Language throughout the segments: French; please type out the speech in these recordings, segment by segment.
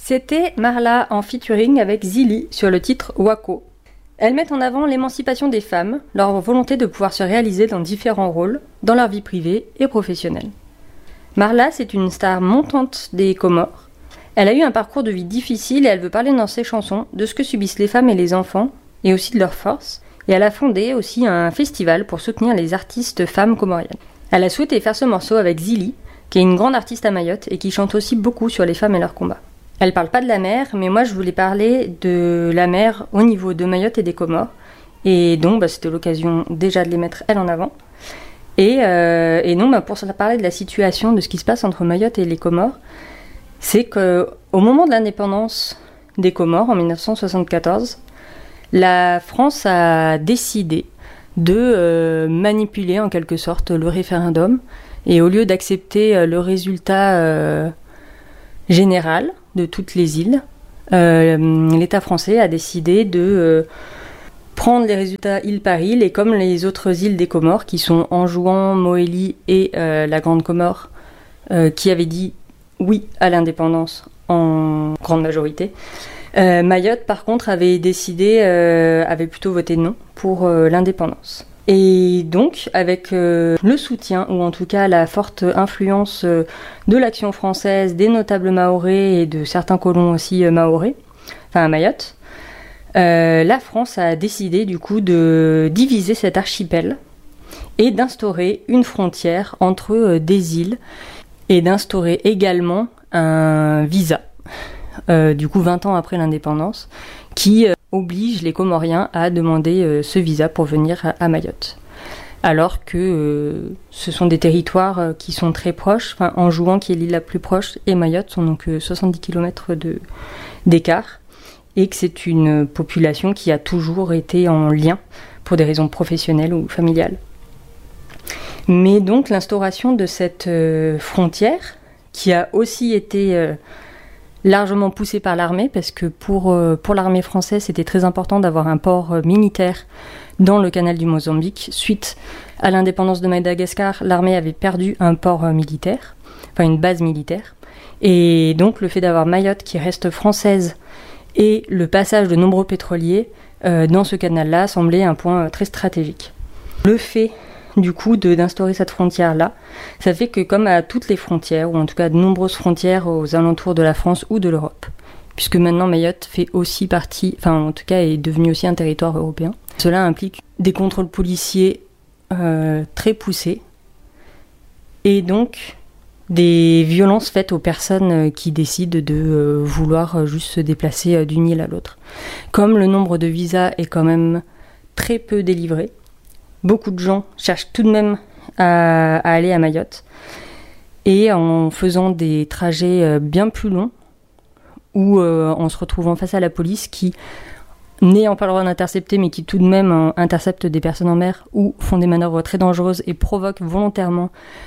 C'était Marla en featuring avec Zili sur le titre Wako. Elles mettent en avant l'émancipation des femmes, leur volonté de pouvoir se réaliser dans différents rôles, dans leur vie privée et professionnelle. Marla, c'est une star montante des Comores. Elle a eu un parcours de vie difficile et elle veut parler dans ses chansons de ce que subissent les femmes et les enfants, et aussi de leur force. Et elle a fondé aussi un festival pour soutenir les artistes femmes comoriennes. Elle a souhaité faire ce morceau avec Zili, qui est une grande artiste à Mayotte et qui chante aussi beaucoup sur les femmes et leurs combats. Elle parle pas de la mer, mais moi je voulais parler de la mer au niveau de Mayotte et des Comores. Et donc c'était l'occasion déjà de les mettre elles en avant. Et non, pour parler de la situation, de ce qui se passe entre Mayotte et les Comores, c'est qu'au moment de l'indépendance des Comores, en 1974, la France a décidé de manipuler en quelque sorte le référendum. Et au lieu d'accepter le résultat général de toutes les îles, l'État français a décidé de prendre les résultats île par île, et comme les autres îles des Comores, qui sont Anjouan, Mohéli et la Grande Comore, qui avaient dit oui à l'indépendance en grande majorité, Mayotte par contre avait plutôt voté non pour l'indépendance. Et donc, avec le soutien, ou en tout cas la forte influence de l'action française, des notables mahorais et de certains colons aussi mahorais, enfin à Mayotte, la France a décidé du coup de diviser cet archipel et d'instaurer une frontière entre des îles et d'instaurer également un visa, du coup 20 ans après l'indépendance, qui oblige les Comoriens à demander ce visa pour venir à Mayotte. Alors que ce sont des territoires qui sont très proches, enfin Anjouan qui est l'île la plus proche et Mayotte sont donc 70 km d'écart, et que c'est une population qui a toujours été en lien pour des raisons professionnelles ou familiales. Mais donc l'instauration de cette frontière, qui a aussi été largement poussée par l'armée, parce que pour l'armée française, c'était très important d'avoir un port militaire dans le canal du Mozambique. Suite à l'indépendance de Madagascar, l'armée avait perdu un port militaire, enfin une base militaire. Et donc le fait d'avoir Mayotte qui reste française et le passage de nombreux pétroliers dans ce canal-là semblait un point très stratégique. Le fait du coup d'instaurer cette frontière-là, ça fait que comme à toutes les frontières, ou en tout cas de nombreuses frontières aux alentours de la France ou de l'Europe, puisque maintenant Mayotte fait aussi partie, enfin en tout cas est devenu aussi un territoire européen, cela implique des contrôles policiers très poussés, et donc des violences faites aux personnes qui décident de vouloir juste se déplacer d'une île à l'autre. Comme le nombre de visas est quand même très peu délivré, beaucoup de gens cherchent tout de même à aller à Mayotte, et en faisant des trajets bien plus longs, ou en se retrouvant face à la police qui, n'ayant pas le droit d'intercepter, mais qui tout de même interceptent des personnes en mer ou font des manœuvres très dangereuses et provoquent volontairement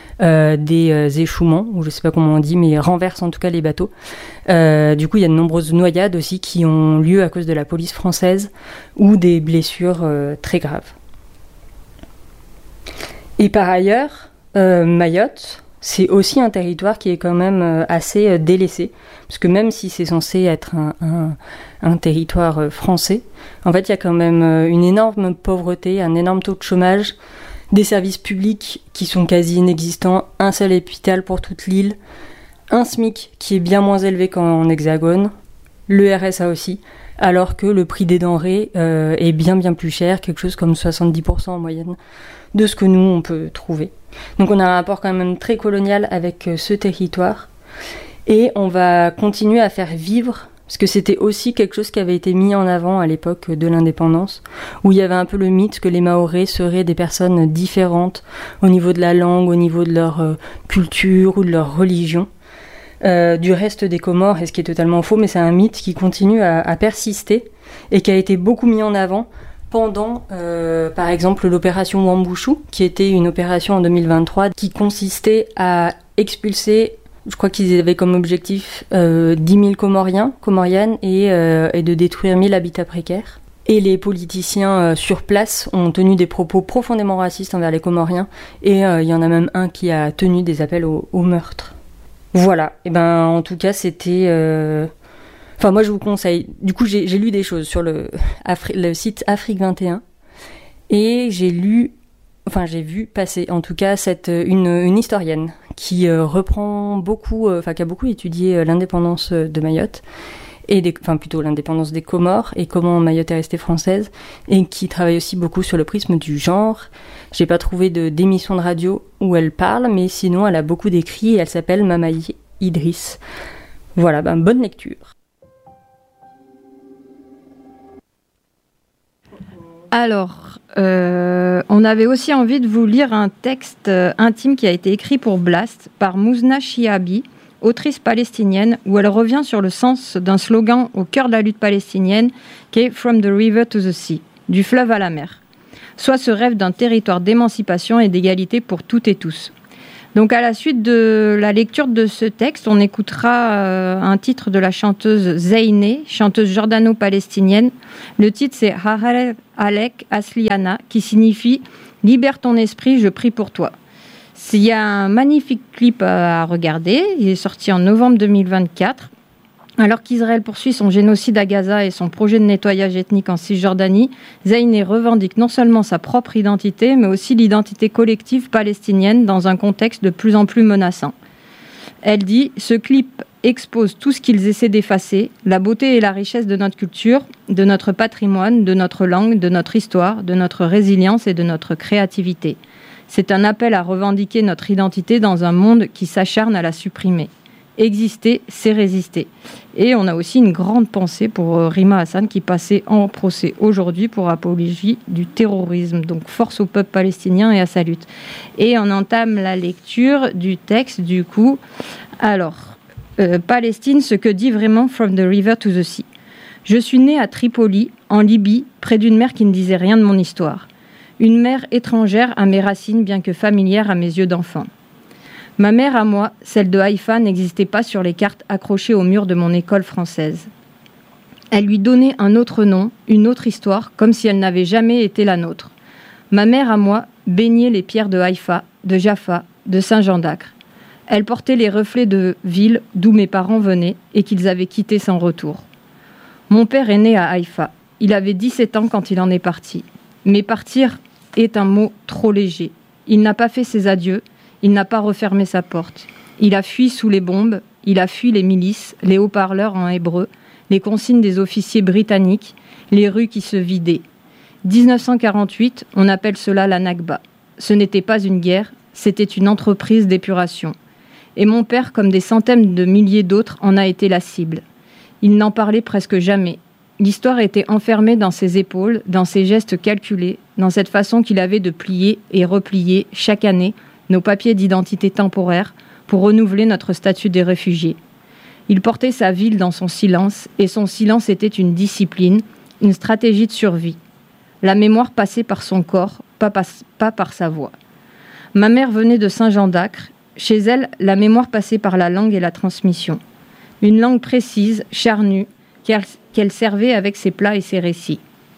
des échouements, ou je sais pas comment on dit, mais renversent en tout cas les bateaux. Du coup, il y a de nombreuses noyades aussi qui ont lieu à cause de la police française, ou des blessures très graves. Et par ailleurs, Mayotte, c'est aussi un territoire qui est quand même assez délaissé, parce que même si c'est censé être un territoire français, en fait il y a quand même une énorme pauvreté, un énorme taux de chômage, des services publics qui sont quasi inexistants, un seul hôpital pour toute l'île, un SMIC qui est bien moins élevé qu'en Hexagone, le RSA aussi, alors que le prix des denrées est bien plus cher, quelque chose comme 70% en moyenne de ce que nous on peut trouver. Donc on a un rapport quand même très colonial avec ce territoire, et on va continuer à faire vivre, parce que c'était aussi quelque chose qui avait été mis en avant à l'époque de l'indépendance, où il y avait un peu le mythe que les Mahorais seraient des personnes différentes au niveau de la langue, au niveau de leur culture ou de leur religion du reste des Comores, et ce qui est totalement faux, mais c'est un mythe qui continue à persister et qui a été beaucoup mis en avant pendant, par exemple, l'opération Wambushu, qui était une opération en 2023 qui consistait à expulser, je crois qu'ils avaient comme objectif 10 000 Comoriennes et de détruire 1000 habitats précaires. Et les politiciens sur place ont tenu des propos profondément racistes envers les Comoriens, et il y en a même un qui a tenu des appels au meurtre. Voilà, et en tout cas c'était Enfin, moi, je vous conseille. Du coup, j'ai lu des choses sur le site Afrique 21 et j'ai vu passer, en tout cas, une historienne qui reprend beaucoup, qui a beaucoup étudié l'indépendance de Mayotte et plutôt l'indépendance des Comores et comment Mayotte est restée française, et qui travaille aussi beaucoup sur le prisme du genre. J'ai pas trouvé d'émission de radio où elle parle, mais sinon, elle a beaucoup d'écrits et elle s'appelle Mamaye Idriss. Voilà, bonne lecture. Alors, on avait aussi envie de vous lire un texte intime qui a été écrit pour Blast par Mouzna Chiabi, autrice palestinienne, où elle revient sur le sens d'un slogan au cœur de la lutte palestinienne qui est « From the river to the sea », du fleuve à la mer, soit ce rêve d'un territoire d'émancipation et d'égalité pour toutes et tous. Donc à la suite de la lecture de ce texte, on écoutera un titre de la chanteuse Zeyné, chanteuse jordano-palestinienne. Le titre c'est Hahar Alek Asliana, qui signifie « Libère ton esprit, je prie pour toi ». Il y a un magnifique clip à regarder, il est sorti en novembre 2024. Alors qu'Israël poursuit son génocide à Gaza et son projet de nettoyage ethnique en Cisjordanie, Zeyné revendique non seulement sa propre identité, mais aussi l'identité collective palestinienne dans un contexte de plus en plus menaçant. Elle dit « Ce clip expose tout ce qu'ils essaient d'effacer, la beauté et la richesse de notre culture, de notre patrimoine, de notre langue, de notre histoire, de notre résilience et de notre créativité. C'est un appel à revendiquer notre identité dans un monde qui s'acharne à la supprimer. Exister, c'est résister. » Et on a aussi une grande pensée pour Rima Hassan qui passait en procès aujourd'hui pour apologie du terrorisme. Donc force au peuple palestinien et à sa lutte. Et on entame la lecture du texte du coup. Alors, Palestine, ce que dit vraiment From the River to the Sea. Je suis née à Tripoli, en Libye, près d'une mer qui ne disait rien de mon histoire. Une mer étrangère à mes racines, bien que familière à mes yeux d'enfant. Ma mère à moi, celle de Haïfa, n'existait pas sur les cartes accrochées au mur de mon école française. Elle lui donnait un autre nom, une autre histoire, comme si elle n'avait jamais été la nôtre. Ma mère à moi baignait les pierres de Haïfa, de Jaffa, de Saint-Jean d'Acre. Elle portait les reflets de ville d'où mes parents venaient et qu'ils avaient quitté sans retour. Mon père est né à Haïfa. Il avait 17 ans quand il en est parti. Mais partir est un mot trop léger. Il n'a pas fait ses adieux. Il n'a pas refermé sa porte. Il a fui sous les bombes, il a fui les milices, les haut-parleurs en hébreu, les consignes des officiers britanniques, les rues qui se vidaient. 1948, on appelle cela la Nakba. Ce n'était pas une guerre, c'était une entreprise d'épuration. Et mon père, comme des centaines de milliers d'autres, en a été la cible. Il n'en parlait presque jamais. L'histoire était enfermée dans ses épaules, dans ses gestes calculés, dans cette façon qu'il avait de plier et replier chaque année nos papiers d'identité temporaire pour renouveler notre statut des réfugiés. Il portait sa ville dans son silence, et son silence était une discipline, une stratégie de survie. La mémoire passait par son corps, pas par sa voix. Ma mère venait de Saint-Jean d'Acre. Chez elle, la mémoire passait par la langue et la transmission. Une langue précise, charnue, qu'elle servait avec ses plats et ses récits.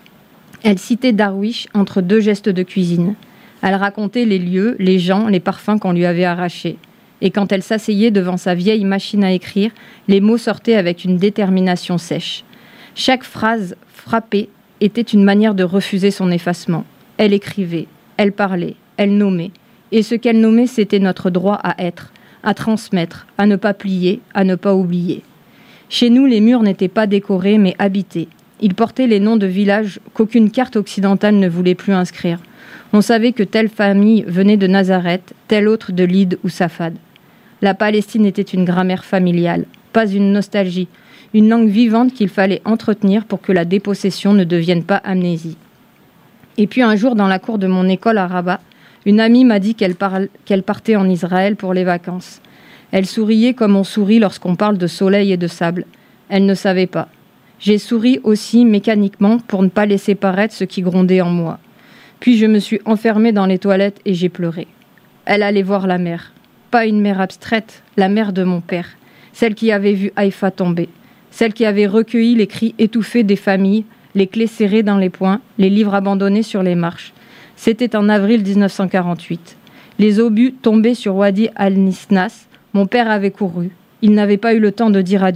Elle citait Darwish entre deux gestes de cuisine. Elle racontait les lieux, les gens, les parfums qu'on lui avait arrachés. Et quand elle s'asseyait devant sa vieille machine à écrire, les mots sortaient avec une détermination sèche. Chaque phrase frappée était une manière de refuser son effacement. Elle écrivait, elle parlait, elle nommait. Et ce qu'elle nommait, c'était notre droit à être, à transmettre, à ne pas plier, à ne pas oublier. Chez nous, les murs n'étaient pas décorés, mais habités. Ils portaient les noms de villages qu'aucune carte occidentale ne voulait plus inscrire. On savait que telle famille venait de Nazareth, telle autre de Lyd ou Safad. La Palestine était une grammaire familiale, pas une nostalgie, une langue vivante qu'il fallait entretenir pour que la dépossession ne devienne pas amnésie. Et puis un jour, dans la cour de mon école à Rabat, une amie m'a dit qu'elle partait en Israël pour les vacances. Elle souriait comme on sourit lorsqu'on parle de soleil et de sable. Elle ne savait pas. J'ai souri aussi mécaniquement pour ne pas laisser paraître ce qui grondait en moi. Puis je me suis enfermée dans les toilettes et j'ai pleuré. Elle allait voir la mer. Pas une mer abstraite, la mère de mon père. Celle qui avait vu Haïfa tomber. Celle qui avait recueilli les cris étouffés des familles, les clés serrées dans les poings, les livres abandonnés sur les marches. C'était en avril 1948. Les obus tombaient sur Wadi al-Nisnas. Mon père avait couru. Il n'avait pas eu le temps de dire adieu.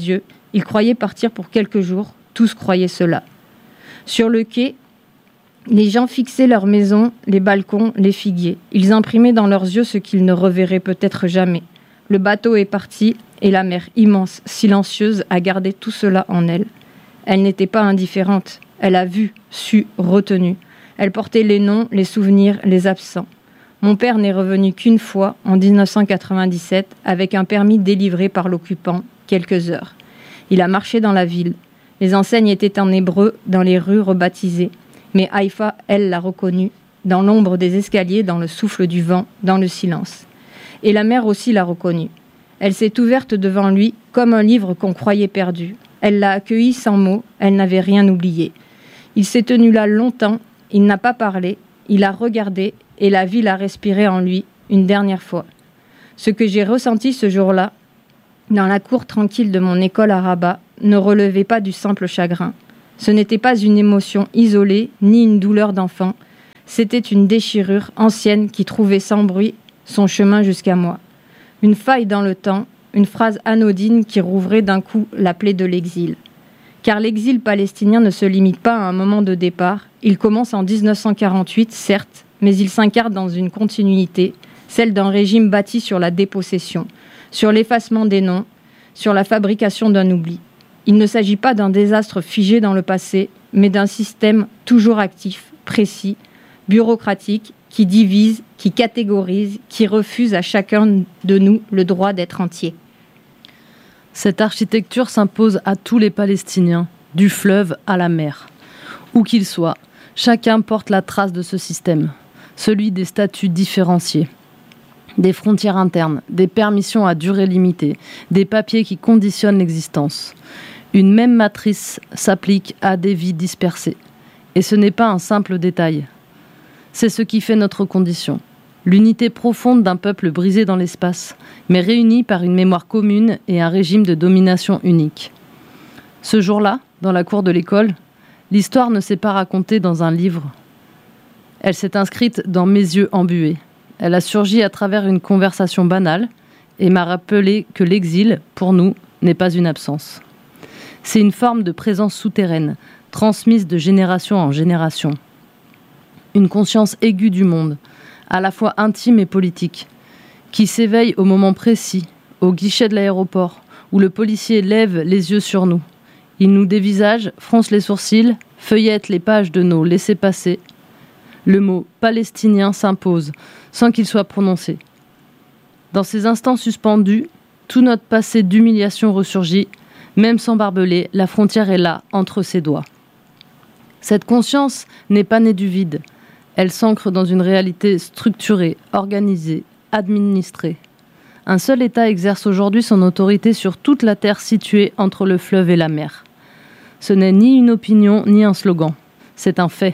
Ils croyaient partir pour quelques jours, tous croyaient cela. Sur le quai, les gens fixaient leurs maisons, les balcons, les figuiers. Ils imprimaient dans leurs yeux ce qu'ils ne reverraient peut-être jamais. Le bateau est parti et la mer immense, silencieuse, a gardé tout cela en elle. Elle n'était pas indifférente. Elle a vu, su, retenu. Elle portait les noms, les souvenirs, les absents. Mon père n'est revenu qu'une fois, en 1997, avec un permis délivré par l'occupant, quelques heures. Il a marché dans la ville. Les enseignes étaient en hébreu, dans les rues rebaptisées. Mais Haïfa, elle, l'a reconnu, dans l'ombre des escaliers, dans le souffle du vent, dans le silence. Et la mer aussi l'a reconnu. Elle s'est ouverte devant lui, comme un livre qu'on croyait perdu. Elle l'a accueilli sans mots, elle n'avait rien oublié. Il s'est tenu là longtemps, il n'a pas parlé, il a regardé, et la ville a respiré en lui, une dernière fois. Ce que j'ai ressenti ce jour-là, dans la cour tranquille de mon école à Rabat, ne relevait pas du simple chagrin. Ce n'était pas une émotion isolée, ni une douleur d'enfant. C'était une déchirure ancienne qui trouvait sans bruit son chemin jusqu'à moi. Une faille dans le temps, une phrase anodine qui rouvrait d'un coup la plaie de l'exil. Car l'exil palestinien ne se limite pas à un moment de départ. Il commence en 1948, certes, mais il s'incarne dans une continuité, celle d'un régime bâti sur la dépossession, sur l'effacement des noms, sur la fabrication d'un oubli. Il ne s'agit pas d'un désastre figé dans le passé, mais d'un système toujours actif, précis, bureaucratique, qui divise, qui catégorise, qui refuse à chacun de nous le droit d'être entier. Cette architecture s'impose à tous les Palestiniens, du fleuve à la mer. Où qu'ils soient, chacun porte la trace de ce système, celui des statuts différenciés, des frontières internes, des permissions à durée limitée, des papiers qui conditionnent l'existence. Une même matrice s'applique à des vies dispersées. Et ce n'est pas un simple détail. C'est ce qui fait notre condition. L'unité profonde d'un peuple brisé dans l'espace, mais réuni par une mémoire commune et un régime de domination unique. Ce jour-là, dans la cour de l'école, l'histoire ne s'est pas racontée dans un livre. Elle s'est inscrite dans mes yeux embués. Elle a surgi à travers une conversation banale et m'a rappelé que l'exil, pour nous, n'est pas une absence. C'est une forme de présence souterraine, transmise de génération en génération. Une conscience aiguë du monde, à la fois intime et politique, qui s'éveille au moment précis, au guichet de l'aéroport, où le policier lève les yeux sur nous. Il nous dévisage, fronce les sourcils, feuillette les pages de nos laissez-passer. Le mot « palestinien » s'impose, sans qu'il soit prononcé. Dans ces instants suspendus, tout notre passé d'humiliation ressurgit. Même sans barbelé, la frontière est là, entre ses doigts. Cette conscience n'est pas née du vide. Elle s'ancre dans une réalité structurée, organisée, administrée. Un seul État exerce aujourd'hui son autorité sur toute la terre située entre le fleuve et la mer. Ce n'est ni une opinion, ni un slogan. C'est un fait.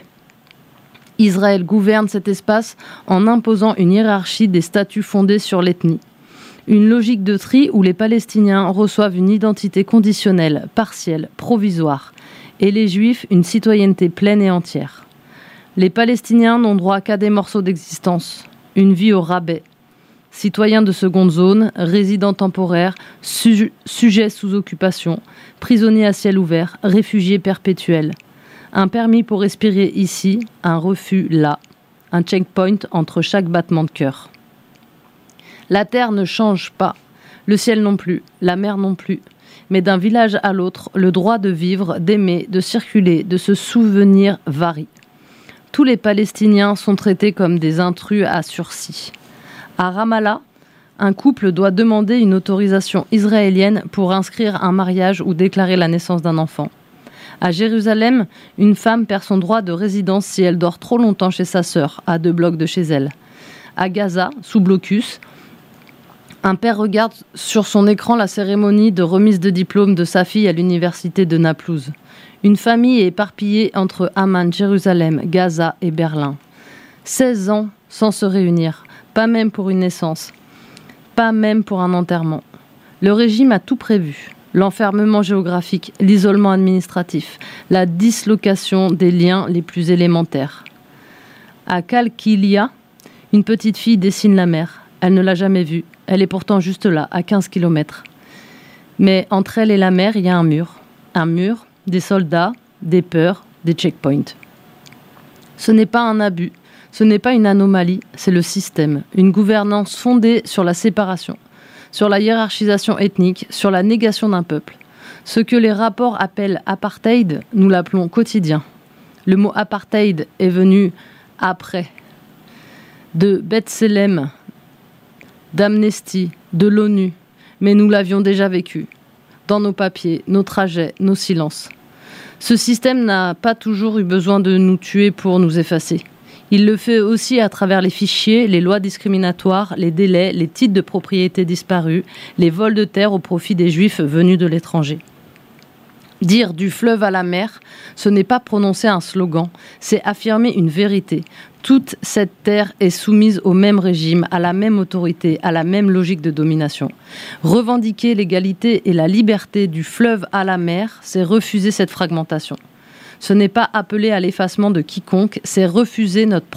Israël gouverne cet espace en imposant une hiérarchie des statuts fondés sur l'ethnie. Une logique de tri où les Palestiniens reçoivent une identité conditionnelle, partielle, provisoire, et les Juifs une citoyenneté pleine et entière. Les Palestiniens n'ont droit qu'à des morceaux d'existence, une vie au rabais. Citoyens de seconde zone, résidents temporaires, sujets sous occupation, prisonniers à ciel ouvert, réfugiés perpétuels. Un permis pour respirer ici, un refus là, un checkpoint entre chaque battement de cœur. La terre ne change pas, le ciel non plus, la mer non plus. Mais d'un village à l'autre, le droit de vivre, d'aimer, de circuler, de se souvenir varie. Tous les Palestiniens sont traités comme des intrus à sursis. À Ramallah, un couple doit demander une autorisation israélienne pour inscrire un mariage ou déclarer la naissance d'un enfant. À Jérusalem, une femme perd son droit de résidence si elle dort trop longtemps chez sa sœur, à 2 blocs de chez elle. À Gaza, sous blocus, un père regarde sur son écran la cérémonie de remise de diplôme de sa fille à l'université de Naplouse. Une famille est éparpillée entre Amman, Jérusalem, Gaza et Berlin. 16 ans sans se réunir, pas même pour une naissance, pas même pour un enterrement. Le régime a tout prévu. L'enfermement géographique, l'isolement administratif, la dislocation des liens les plus élémentaires. À Kalkilia, une petite fille dessine la mer. Elle ne l'a jamais vue. Elle est pourtant juste là, à 15 km. Mais entre elle et la mer, il y a un mur. Un mur, des soldats, des peurs, des checkpoints. Ce n'est pas un abus, ce n'est pas une anomalie, c'est le système. Une gouvernance fondée sur la séparation, sur la hiérarchisation ethnique, sur la négation d'un peuple. Ce que les rapports appellent apartheid, nous l'appelons quotidien. Le mot apartheid est venu après, de B'Tselem, d'Amnesty, de l'ONU, mais nous l'avions déjà vécu, dans nos papiers, nos trajets, nos silences. Ce système n'a pas toujours eu besoin de nous tuer pour nous effacer. Il le fait aussi à travers les fichiers, les lois discriminatoires, les délais, les titres de propriété disparus, les vols de terre au profit des juifs venus de l'étranger. Dire du fleuve à la mer, ce n'est pas prononcer un slogan, c'est affirmer une vérité. Toute cette terre est soumise au même régime, à la même autorité, à la même logique de domination. Revendiquer l'égalité et la liberté du fleuve à la mer, c'est refuser cette fragmentation. Ce n'est pas appeler à l'effacement de quiconque, c'est refuser notre